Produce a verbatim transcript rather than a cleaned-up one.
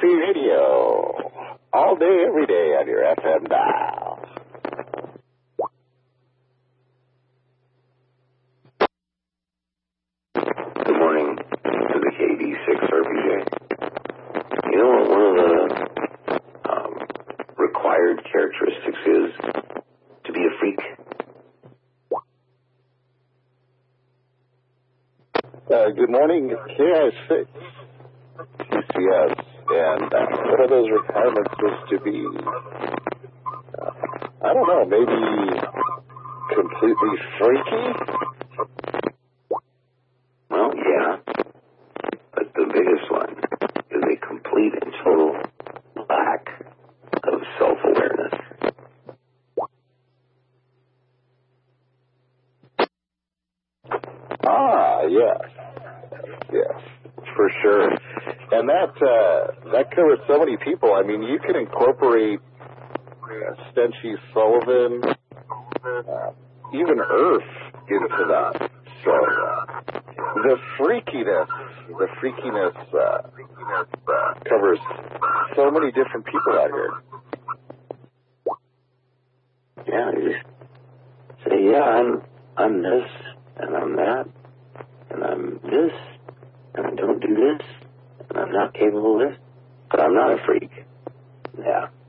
Free Radio. All day, every day on your F M dial. Good morning to the K D six R P J. You know what one of the um, required characteristics is to be a freak? Uh, good morning, K I six T C S. And uh, one of those requirements was to be, uh, I don't know, maybe completely freaky? Well, yeah. But the biggest one is a complete and total lack of self-awareness. Ah, yes. Yes, for sure. And that uh, that covers so many people. I mean, you can incorporate uh, Stenchy Sullivan, uh, even Earth into that. So uh, the freakiness, the freakiness uh, uh, covers so many different people out here. Yeah, you just say, yeah, I'm I'm this, and I'm that, and I'm this, and I don't do this, and I'm not capable of this, but I'm not a freak. Yeah.